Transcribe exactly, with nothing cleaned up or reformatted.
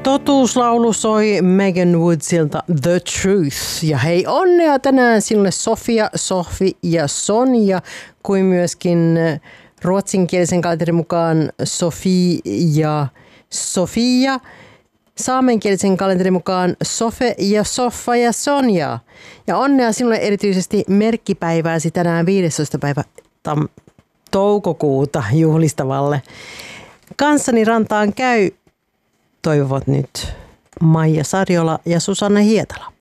Totuuslaulu soi Megan Woodsilta The Truth. Ja hei, onnea tänään sinulle Sofia, Sofi ja Sonja, kuin myöskin ruotsinkielisen kalenterin mukaan Sofi ja Sofia. Saamenkielisen kalenterin mukaan Sofe ja Soffa ja Sonja. Ja onnea sinulle erityisesti merkkipäivääsi tänään viidestoista päivä tam- toukokuuta juhlistavalle. Kanssani rantaan käy toivovat nyt Maija Sarjola ja Susanna Hietala.